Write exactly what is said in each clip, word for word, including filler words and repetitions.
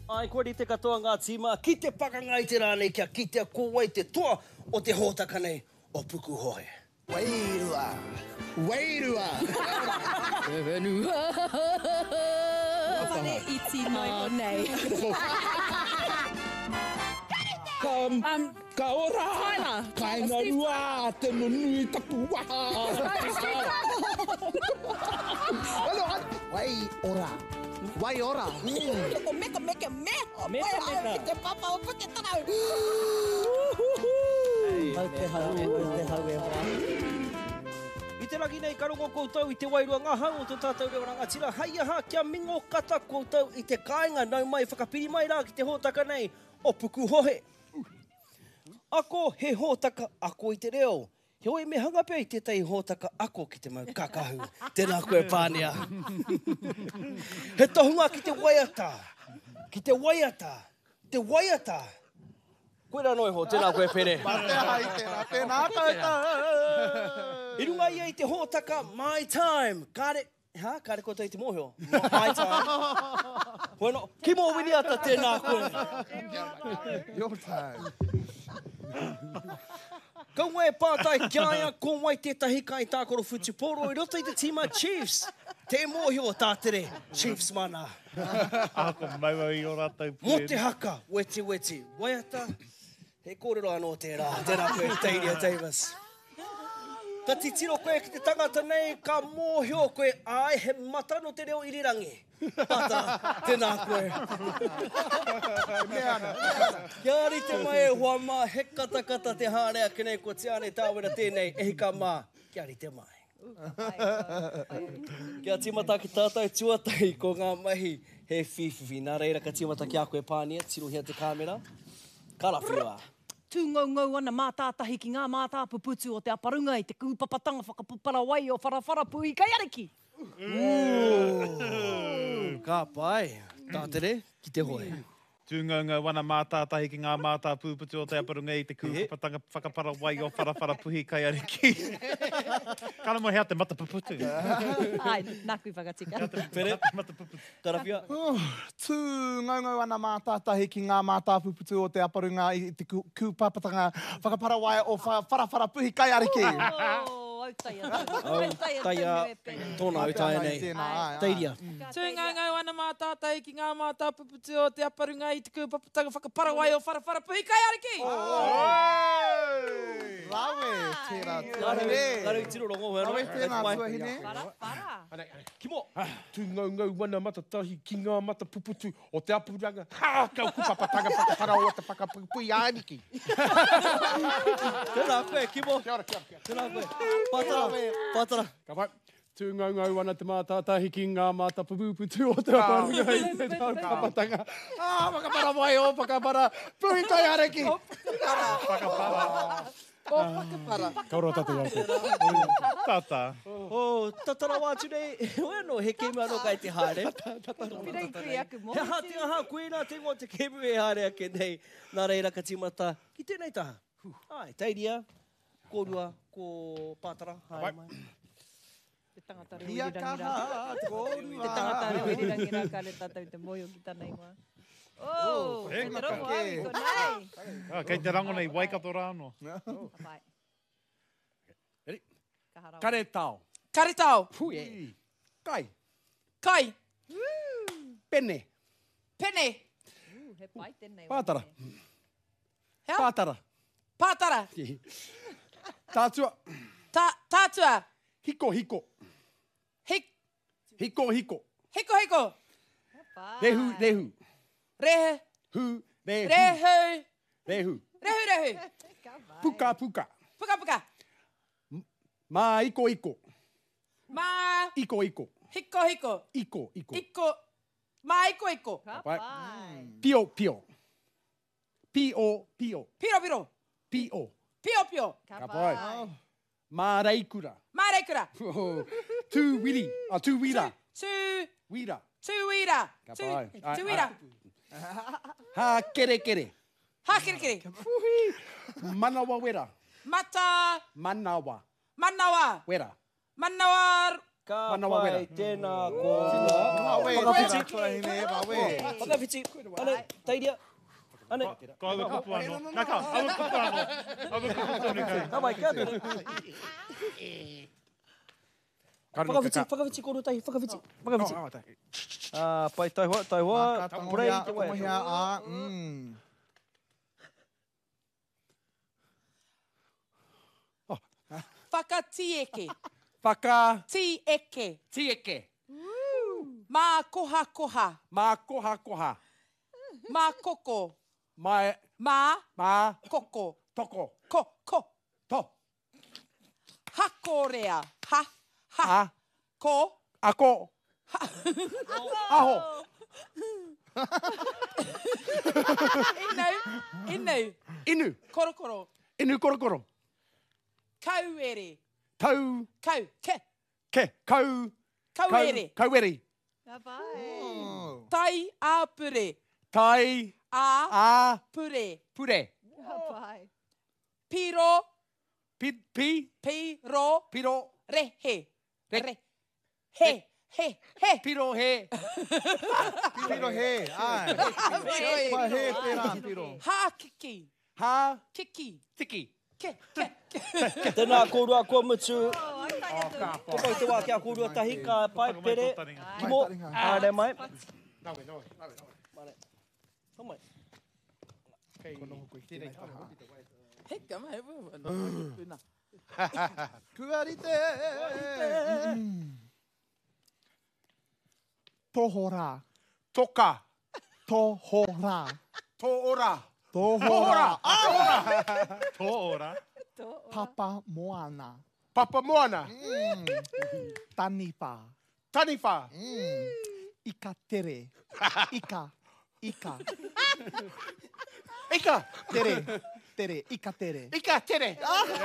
Ai, kore te katoa ngā tīma, ki te pakanga i te rānei kia kitea kōwa i te toa o te hōtaka nei o Puku Hohe. Wairua! Wairua! Whenua! Whare iti mai o nei. Ka, Um, ka ora! Tyler. Kainga rua, te nunui tapu waha! Alo, wai ora! Wai ora! Ko meka meka meho. Meka, meka. Te papa o puke tarau. Mau te hau, mau te hau e wā. I te raki nei karongo koutou i te wairua ngā hau o tō tātou reo rangatira. Hai aha kia mingo kata koutou i te kāinga nau mai whakapiri mai rā ki te hōtaka nei o Puku Hohe. Ako he hōtaka ako i te reo. He oi me hangapea i tētai hōtaka ako ki te mau kakahu. Tēnā koe pānea. He tohunga ki te waiata. Ki te waiata. Te waiata. Koe rā noi ho, tēnā koe pere. Mate hai tēnā, tēnā koutou! I runga ia i te hōtaka My Time. Kāre, ha? Kāre koutou i te mōhio. My Time. Bueno, ki mō wini ata tēnā koe. Your time. Kaunga e pātai kiaia ko mai tētahi kai tākoro Futuporo i roto i te tīma Chiefs. Te mōhio tātere, Chiefs mana. Ako maua i o rātou pū. Mo te haka, weti weti. Waiata, he kōrero anō tērā. Tērā koe, Teiria Davis. Ka titiro koe ki te tangata nei, ka mōhio koe, ai, he matano te reo irirangi. Pata, tēnā koe. Kia ari te mai e hoa mā, he kata kata te hārea ki nei, ko te ane tāwera tēnei, e hika mā, kia ari te mai. Kia tīmata ki tātou tuatai ko ngā mahi he whiwhiwi. Nā reira ka tīmata ki a koe pānia, tirohia te kāmera. Karawhiua. Tū ngau ngau ana mātātahi ki ngā mātāpuputu o te aparunga i te kūpapatanga whakapupara wai o wharawhara pui kai ariki. Ka pai. Tātere, ki te hoe. Tūngaunga wana mātātahi ki ngā mātā pūputu o te aparunga i te kūpapatanga whakapara wai o wharawhara puhi kai ariki. Kāna mo hea te mata puputu. Ai, nā kui whakatika. Pere, Karawhia. Tū ngaungau ana mātātahi ki ngā mātāpuputu o te aparunga i te ku- kūpapatanga whakaparawai o wha- wharawhara puhi kai ariki. Oh, autaia. Taia, tōna autaia nei. Tēnā, ai, ai. Teiria. Tūngangau ana mātātai ki ngā mātāpuputu o te aparunga i te kūpapatanga whakaparawai o wharawhara puhi kai ariki. Lawe, tērā Karu, tuahine. karu i tiro rongo. Lawe, tēnā tuahine. Para, para. Kimo. Tu ngau ngau wana matatahi ki ngā mata puputu o te apuranga. Ha! Kau kupapatanga whakapara o te whakapui āniki. Tēnā koe, Kimo. Kia ora, kia ora, kia ora. Tēnā koe. Pātara, pātara. Ka pai. Tu ngau ngau wana te mātātahi ki ngā mata puputu o te apuranga i te kūpapatanga. Ah, whakapara mai o whakapara puhi kai areki. O whakapara. Ka ora tatu aku. Tata. Oh, tatara wātu nei. Oe no, he kemu anō kai te haere. Pirei kui aku mo. He hati aha, koe nā te ngō te kemu e haere ake nei. Nā reira ka tīmata. Ki tēnei taha. Ai, Teiria, kōrua, ko Pātara. Haere mai. Te tangata reo Ia irirangi rā. kaha, Te kōrua. tangata reo irirangi rā ka re tātou i te moio ki tāna ingoa. Oh, e, te rongo ke. ami ko nei. Ah, kei te rango nei, waikato rāno. Ka pai. Ready? Ka harawa. Kare tau. Karitau. Pui. Kai. Kai. Pene. Pene. Uh, he pai tēnei. Pātara. Hea? Pātara. Pātara. Tātua. Tā, tātua. Hiko, hiko. Hik, Hiko, hiko. hiko hiko. Pai. Rehu, rehu. Rehe. Hu, rehu. Rehu. Rehu. Rehu, rehu. Ka pai. Puka, puka. Puka, puka. Mā iko, iko. Mā. Iko, iko. Hiko, hiko. Iko, iko. Iko. Mā iko, iko. Ka Pai. pai. Pio, pio. Pio, pio. Piro, piro. Pio. Pio, pio. Ka Ka pai. pai. Mā reikura. Mā reikura. Oh, tū wiri. Ah, tū wira. Tū. Wira. Tūwira. Ka Tū- pai. Ai, Tūwira. Ha, kere, kere. Ha, kiri, kiri. Manawa wera. Mata. Manawa Manawa. wera. Manawa Ka Manawa wera. pai tēnā ko Ka we, Whakawhiti. tērā kua hine, ka we. Whakawhiti. Ane, tairia. Ane, Ko awe kupu anō. Nā ka, awe kupu anō. Awe kupu tōne kai. ka mai, kia tōne. Whakawhiti, whakawhiti ko tahi, whakawhiti. Whakawhiti. Ah, pai tai hoa, tai hoa. Purei te wai. Tangohia a, mm. Whakatieke. Whaka Tieke. tieke. Mā koha koha. Mā koha koha. Mā koko. Mai Mā mā koko. toko. Ko, ko. To. Hakorea. Ha, ha. A. Ko. Ako. Aho. Inu. Inu. Inu. Korokoro. Inu korokoro. Kauere. Tau. Kau. Ke. Ke. Kau. Kauere. Kau. Kaueri. Tai apure. Tai. A. A. Pure. Pure. Piro. Pi. Pi. Piro. Piro. Rehe. Re- Re. He. He. He. Piro he. Piro he, ai. Pa he, tērā, piro. Ha kiki. Ha. Kiki. Tiki. Ke. Ke. Ke. Tēnā kōrua kua mutu. Oh, Ko pai te wā kia kōrua tahi, ka pai pere. Kimo. Āre mai. Nawe, nawe, nawe, nawe. Tamai. He kama he wa. Kuarite. Tohora. Toka. Tohora. Toora. Tohora. Tō ora. Papa Moana. Papa Moana. Tanipa. Taniwha. Ika tere. Ika. Ika. Ika. Tere. Tere. Ika tere. Ika tere.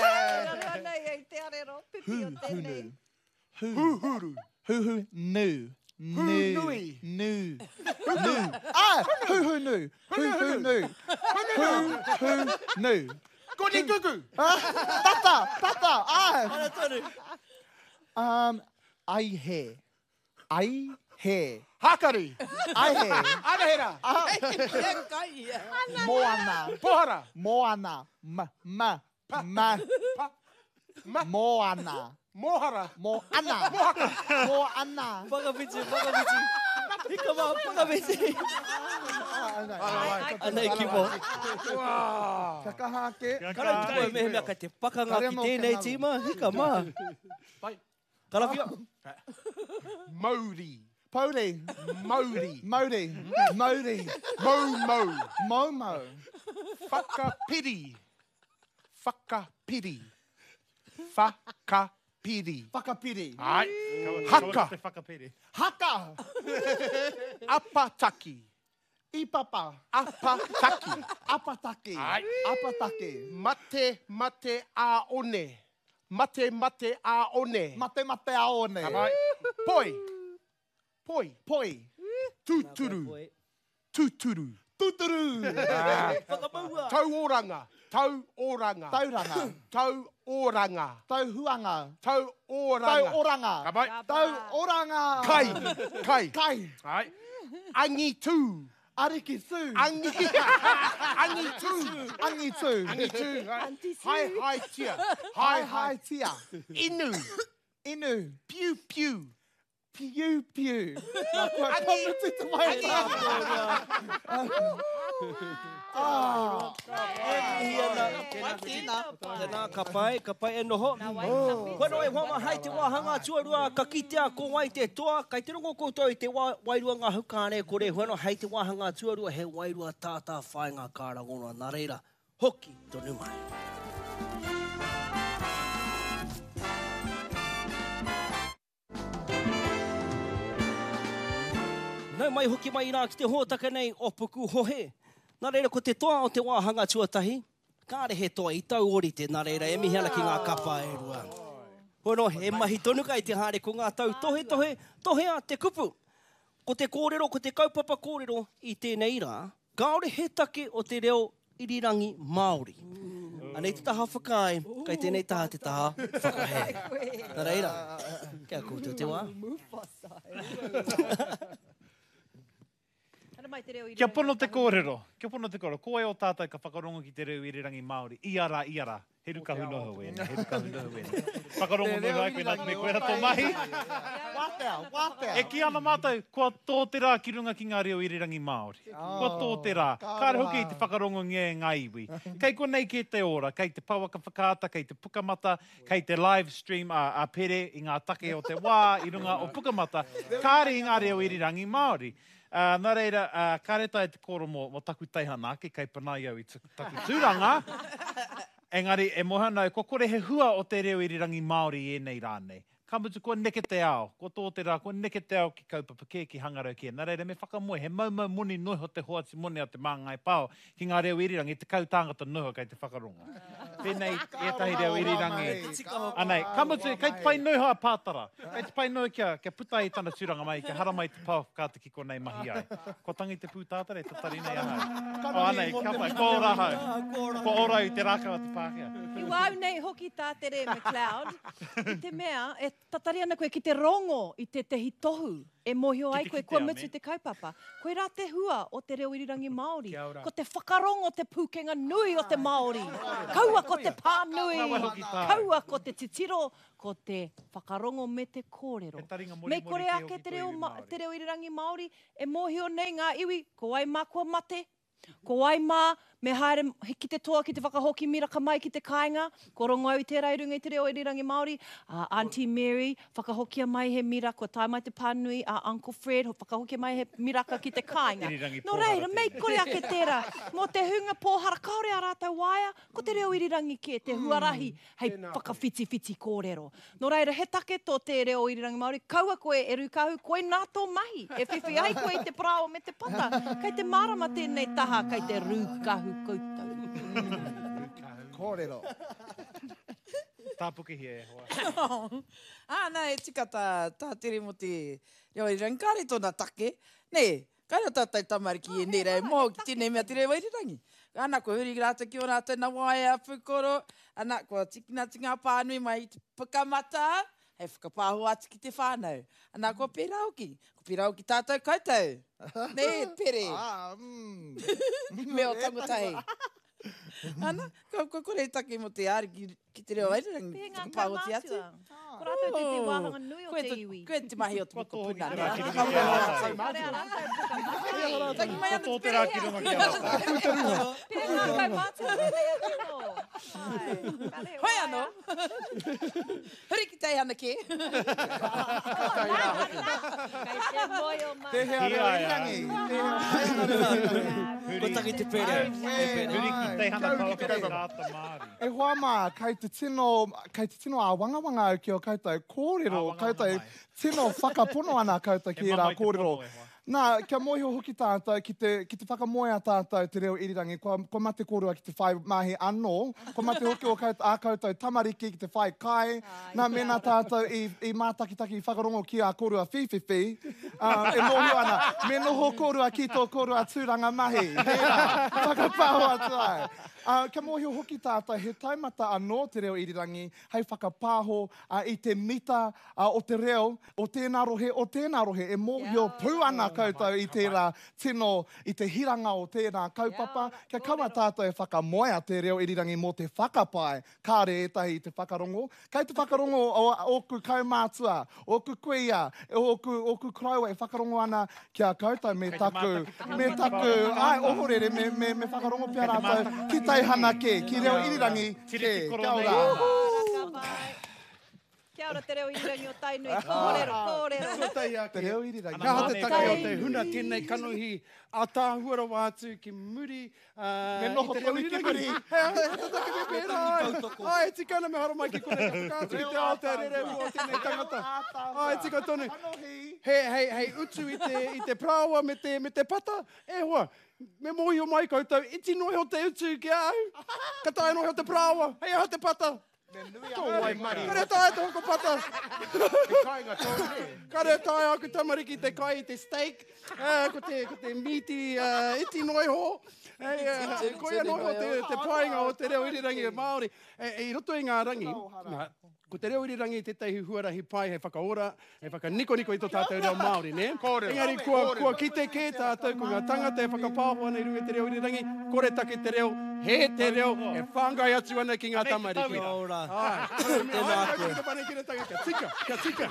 Hu hunu. Hu. Huhuru. Hu hu nu. Nu. nui. Nu. Nu. Ah! Hu hu nu. Hu hu nu. Hu hu nu. Koni kuku. Tata! Tata! Ah! Um, ai he. Ai he. Hakari. Ai he. Anahera. Ia kai ia. Moana. Pohara. Moana. Ma. Ma. Ma. Pa. Ma. Moana. Mohara. Moana. Moana. Whakawhiti, whakawhiti. Hika mā, whakawhiti. Anei ki mo. Wow. Takahake. Karai tō e mehe mea kai te pakanga ki tēnei tīma. Hika mā. Pai. Karawhia. Mauri. Pauri. Mauri. Mauri. Mauri. Mau mau. Momo. Whakapiri. Whakapiri. Whakapiri. Whakapiri. Ai. Haka. Haka. Te whakapere. Haka. Apataki. Ipapa. Apataki. Apataki. Ai. Apataki. Mate mate a one. Mate mate a one. Mate mate aone. Kamai. Poi. Poi. Poi. Tuturu. Tuturu. Tuturu. Whakapaua. Tau oranga. Tau oranga. Tauranga. Tau oranga. Tauhuanga. Tau Tau oranga. oranga. Kamai. Tau oranga. Kai. Kai. Kai. Ai. Angi tu. Ariki su. Angi. Angi tu. Angi tu. Angi tu. Hai hai tia. Hai hai tia. Inu. Inu. Pew pew. Piu piu. Nā kua Angi. kamuti te mai rā. Ah. Tēnā ka pai, ka pai e noho. Whanau e wama hai te wāhanga tuarua ka kitea ko wai te toa. Kai te rongo koutou i te wā, wairua ngā hukāne kore. Whanau hai te wāhanga tuarua he wairua tātā whai ngā kārangonua. Nā reira, hoki tonu mai. Nau mai hoki mai rā ki te hōtaka nei o puku hohe. Nā reira, ko te toa o te wāhanga tuatahi, kāre he toa i tau ori te nā reira, e mihi ana ki ngā kapa e rua. Hono, he mahi tonu kai te haere ko ngā tau tohe tohe, tohea te kupu. Ko te kōrero, ko te kaupapa kōrero i tēnei rā, kaore he take o te reo irirangi Māori. Anei te taha whakai, kai tēnei taha te taha whakahe. Nā reira, kia koutou te wā. Kia pono te kōrero, kia pono te kōrero. Ko e o tātai ka whakarongo ki te reo irirangi Māori. Iara, iara. He ruka hunoho wēne, he ruka hunoho wēne. Whakarongo noho ai koe nā me koe rato mahi. Wāpea, wāpea. E ki ana mātou, kua tō te rā ki runga ki ngā reo irirangi Māori. Kua tō te rā. Kāre hoki i te whakarongo ngē ngā iwi. Kei ko nei ke te ora, kei te pauaka whakaata, kei te pukamata, kei te live stream a, a pere i ngā take o te wā, i runga o pukamata. Kāre i ngā reo irirangi Māori. Uh, nā reira, uh, kāreta e te koro mo, mo taku teihana, ki kei panai au i taku tūranga. Engari, e mohana, ko kore he hua o te reo irirangi Māori e nei rānei. Ka mutu, ko neke te ao, ko tō te rā, ko neke te ao ki kaupapa kē, ki hangarau kē. Nā reira, me whakamoe, he maumau moni noho te hoati moni a te māngai pāo, ki ngā reo irirangi, te kautangata noho kei te whakaronga. Pēnei, e tahi reo irirangi. Anei, ka mutu, kei te pai noho a pātara. Kei te pai noho kia, kia puta i tana tūranga mai, kia hara mai te pāo whakāta ki ko nei mahi ai. Ko tangi te pūtātara, e tatari nei ahau. O anei, ka pai, ko rahau. Ko orau i te rākawa te Pākehā. I wau nei hoki tā te re McLeod. I te mea, e tatari ana koe ki te rongo i te tehi tohu. E mohio ai koe kua mutu te kaupapa. Koe rā te hua o te reo irirangi Māori. Ko te whakarongo te pūkenga nui o te Māori. Kaua ko te pānui. Kaua ko te titiro. Ko te whakarongo me te kōrero. Mei kore ake te reo, te reo irirangi Māori. E mohio nei ngā iwi. Ko ai mā kua mate. Ko ai mā, me haere ki te toa ki te whakahoki miraka mai ki te kāinga. Ko rongo au i tērā i runga i te reo irirangi Māori. Uh, Auntie Mary, whakahokia mai he miraka, ko tai mai te pānui. Uh, Uncle Fred, whakahokia mai he miraka ki te kāinga. No reira, mei kore ake tērā. Mō te hunga pōhara, kaore a rātou waia, ko te reo irirangi ke, te huarahi, hei whakawhiti-whiti kōrero. No reira, he take tō te reo irirangi Māori, kaua koe e rukahu, koe nā tō mahi. E whiwhi ai koe i te prao me te pata. Kei te marama tēnei taha, kei te rukahu koutou. Kōrero. Tāpuki hi e hoa. Āna e tika tā, tā tere mo te reo irirangi. Kāre tōna take. Nei, kāre tātai tamariki e nei rei mō ki tēnei mea te reo irirangi. Ana ko huri rāta ki o rāta na waia pukoro. Ana ko tikina tinga pānui mai i te pukamata. Hei whakapāho atu ki te whānau. Ana ko pērā hoki. Ko pērā hoki tātou koutou. Nei, pere. Ah, mm. Me o tangotahi. Ana, ko, ko kore take mo te ari ki, ki te reo irirangi. Pēngā Whakapāho te atu. Ko rātou te te wāhanga nui o Koe te te- iwi. Koe te mahi o te mokopuna. Ko tō te rā ki runga Kore ki a a rātou. rātou puka. Taki mai Ko ana tō te te rā ki runga ki a rātou. Pēngā kai mātua, rei a tino. Ai, kare Hoi waia. anō. Huri ki tei ana ke. Kei te moio mai. Te hea reo Ia, ia. irirangi. Te hea reo irirangi. Ko tangi te pere. Huri ki te hana Kau pauka ki te te rāta Māori. E hoa mā, kai te tino, kai te tino a wangawanga au ki o koutou kōrero, A wangawanga koutou mai. tino whakapono ana koutou E ki rā mamai te kōrero. pono e hoa. Nā, kia mohi hoki tātou ki te, ki te whakamoe a tātou te reo irirangi, ko, ko mate kōrua ki te whai mahi anō, ko mate hoki o kaut, a koutou tamariki ki te whai kai, nā mena tātou i, i mātakitaki i whakarongo ki a kōrua whiwhiwhi, uh, e mohi ana, me noho kōrua ki tō kōrua tūranga mahi, hea, whakapāho atu ai. Uh, kia mohi hoki tātou, he taimata anō te reo irirangi, hei whakapāho uh, i te mita uh, o te reo, o tēnā rohe, o tēnā rohe, e mohi o pū ana koutou i tērā tino, i te hiranga o tērā kaupapa, kia kaua tātou e whakamoea te reo irirangi mō te whakapai, kāre etahi i te whakarongo. Kei te whakarongo o oku kaumātua, oku kuia, oku, oku kraua e whakarongo ana kia koutou me taku, me taku, ai ohorere, me, me, me whakarongo pia rātou, ki teihana ke, ki reo irirangi ke, kia ora. Kia ora te reo irirangi o Tainui. Kōrero, kōrero. Te reo irirangi. Ka Nā, te nē, take o kai. te huna tēnei kanohi a tāhuara wātu ki muri. Uh, Me noho i te reo tonu ki irirangi. muri. Hea, he te take me pērā. ai. Ai, tika ana me hara mai ki kone ka whakātu i te ao te rere o tēnei tangata. Ai, tika tonu. Hei, hei, hei, utu i te, i te praoa me te, me te pata. E hoa, me mohi o mai koutou, iti nohi o te utu ki au. Ka tae nohi o te praoa, hei aha te pata. Tō ai mari. Kare tae te hoko pata. Te kāinga tō re. Kare tae aku tamariki te kai te steak. Uh, ko te, ko te miti uh, iti noiho. Hey, uh, koia noiho te, te painga o te reo irirangi o Māori. E, e roto i ngā rangi. Nā, ko te reo irirangi te teihi huarahi pai he whakaora, he whakaniko-niko i tō tātou reo Māori, ne? Kore. Engari, kua, kua kite ke tātou ko ngā tangata e whakapāhua nei runga te reo irirangi, kore take te reo, he te reo, e whangai atu ana ki ngā tamariki. Kia ora. Tēnā koe. Kia pane kire take, kia tika, kia tika.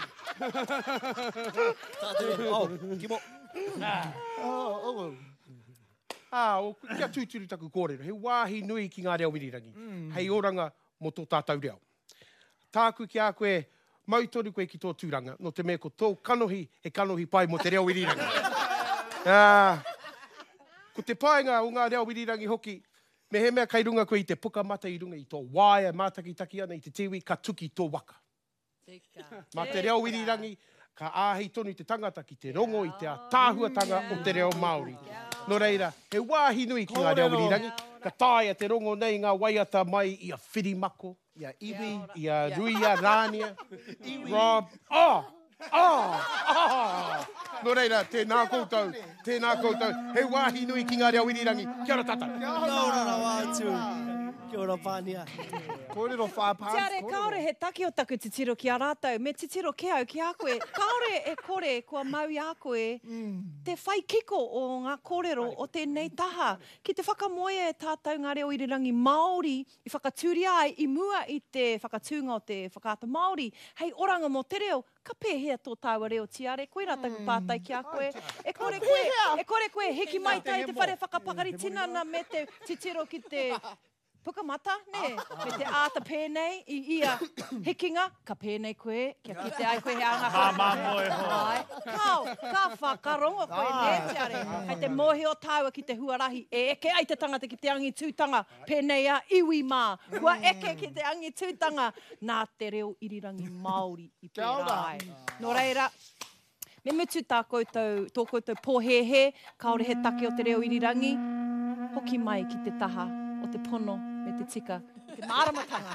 Tātou, oh, kimo. Oh, oh. Ah, o kia tūturu taku kōrero. He wāhi nui ki ngā reo irirangi. Mm. Hei oranga mo tō tātou reo. Tāku ki a koe, mautori koe ki tō tūranga, no te mea ko tō kanohi, he kanohi pai mo te reo irirangi. ah, ko te paenga o ngā reo irirangi hoki, me he mea kai runga koe i te puka mata i runga i tō waia mātakitaki ana i te tiwi, ka tuki tō waka. Ma te reo irirangi, ka āhei tonu i te tangata ki te rongo i te tāhuatanga o te reo Māori. No reira, he wāhi nui ki ngā reo irirangi, ka tāia te rongo nei ngā waiata mai i a whirimako, i a iwi, i a ruia, rānia, Rob, oh, oh, oh. No reira, tēnā koutou, tēnā koutou, he wāhi nui ki ngā reo irirangi, kia ora tata. Kia ora na wātu. Kia ora pānia. Kōrero whāpāns. Tiare, kaore he taki o taku titiro ki a rātou, me titiro ke au ki a koe. Kaore e kore kua mau i a koe, te whai kiko o ngā kōrero o tēnei taha. Ki te whakamoe e tātou ngā reo irirangi Māori, i whakatūria ai, i mua i te whakatūnga o te whakaata Māori. Hei oranga mo te reo, ka pēhea tō tāua reo tiare, koe rā taku pātai ki a koe. E kore koe, e kore koe, hiki mai tai te whare whakapakari tinana me te titiro ki te puka mata, ne? Me te āta pēnei i ia hikinga, ka pēnei koe, kia kite ai koe he anga. Mā mā moe ho. Ai, kau, ka whakarongo koe, ne, tiare. Hei te mohe o tāua ki te huarahi, e eke ai te tangata ki te angi tūtanga, pēnei a iwi mā. Kua eke ki te angi tūtanga, nā te reo irirangi Māori i pērā ai. No reira, me mutu tā koutou, tō koutou pōhehe, kaore he take o te reo irirangi, hoki mai ki te taha o te pono me te tika, te māramatanga.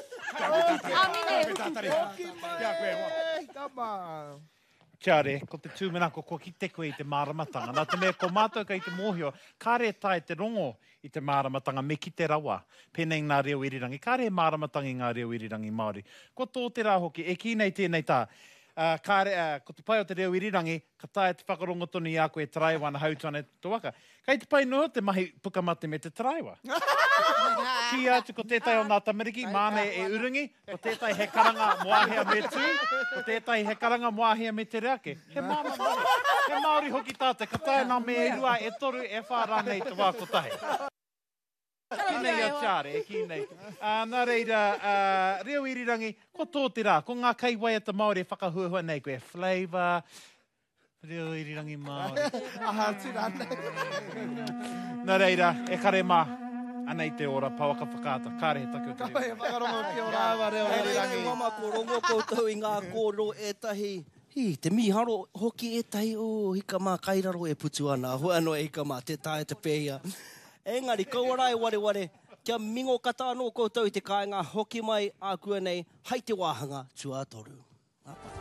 Kia re, ko te tūmena ko ko ki te koe i te māramatanga. Nā te mea, ko mātou ka i te mōhio, kāre tae te rongo i te māramatanga me ki te rawa. Pēnei ngā reo irirangi. Kāre māramatanga i ngā reo irirangi Māori. Ko tō te rā hoki, e ki nei tēnei tā. Uh, kāre, uh, ko te pai o te reo irirangi, ka tae te whakarongo tonu i a koe taraiwa na hautane tō waka. Kei te pai noho te mahi pukamate me te taraiwa. Ki atu ko tētai o ngā tamariki, māne e urungi, ko tētai he karanga moahea me tū, ko tētai he karanga moahea me te reake. He māma Māori, he Māori hoki tāte, ka tae nā me e rua, e toru, e whāra nei te wākotahe. Ki nei a tiare, e ki nei. Uh, nā reira, uh, reo irirangi, ko tō te rā, ko ngā kai waiata Māori e whakahuahua nei koe, flavour, reo irirangi Māori. Aha, tira Nā reira, e kare mā, anei te ora, pawaka whakaata, kāre he take o te reo. e whakarongo ki ora awa reo irirangi. Mama ko rongo koutou i ngā kōro e tahi. Hi, te miharo hoki e tahi, o hika mā kairaro e putu ana, hoi anō e hika mā, te tae te pēhia. Engari, kaua e ware ware, kia mingo kata anō koutou i te kāinga, hoki mai a kua nei, hai te wāhanga, tuatoru.